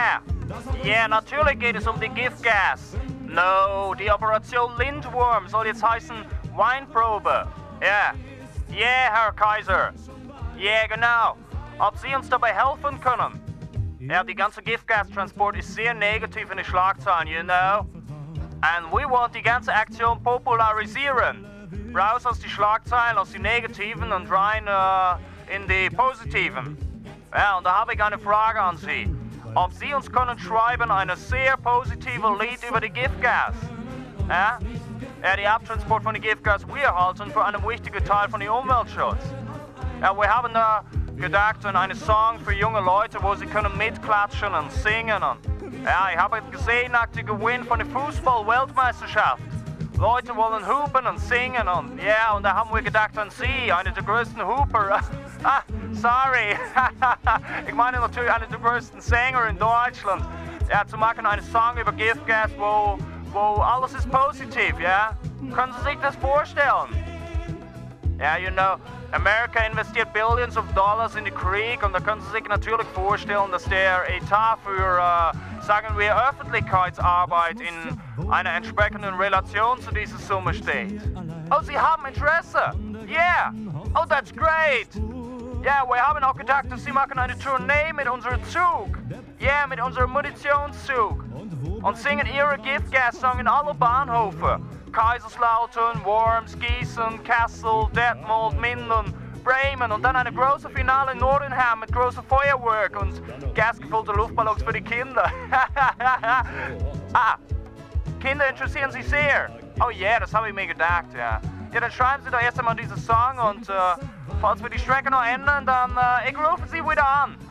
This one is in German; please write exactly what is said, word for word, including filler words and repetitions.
Yeah. Yeah, natürlich geht es um die Giftgas. No, die Operation Lindwurm soll jetzt heißen Weinprobe. Ja. Yeah, Herr Kaiser. Yeah, genau. Ob Sie uns dabei helfen können? Ja, die ganze Giftgastransport ist sehr negativ in den Schlagzeilen, you know? And we want die ganze Aktion popularisieren. Raus aus die Schlagzeilen, aus die negativen und rein äh, in die positiven. Ja, und da habe ich eine Frage an Sie. Ob Sie uns können schreiben eine sehr positive Lied über die Giftgas? Ja? Ja, die Abtransport von den Giftgas wir halten für einen wichtigen Teil von dem Umweltschutz. Ja, wir haben da gedacht an einen Song für junge Leute, wo sie können mitklatschen und singen. Und, ja, ich habe gesehen nach dem Gewinn von der Fußball-Weltmeisterschaft. Leute wollen hupen und singen und ja, und da haben wir gedacht an Sie, einer der größten Huper. Ah, sorry. Ich meine natürlich einer der größten Sänger in Deutschland. Ja, zu machen einen Song über Giftgas, wo, wo alles ist positiv, ja? Können Sie sich das vorstellen? Ja, you know, Amerika investiert Billions of Dollars in den Krieg und da können Sie sich natürlich vorstellen, dass der Etat für, äh, sagen wir, Öffentlichkeitsarbeit in einer entsprechenden Relation zu dieser Summe steht. Oh, Sie haben Interesse? Yeah! Oh, that's great! Ja, yeah, wir haben auch gedacht, dass Sie machen eine Tournee mit unserem Zug. Ja, yeah, mit unserem Munitionszug. Und singen Ihre Giftgas-Song in alle Bahnhöfe. Kaiserslautern, Worms, Gießen, Kassel, Detmold, Minden, Bremen und dann eine große Finale in Nordenham mit großem Feuerwerk und gasgefüllte Luftballons für die Kinder. Ah, Kinder interessieren sich sehr. Oh ja, yeah, das habe ich mir gedacht, ja. Ja, dann schreiben Sie doch erst einmal diesen Song und äh, falls wir die Strecke noch ändern, dann äh, ich rufe Sie wieder an.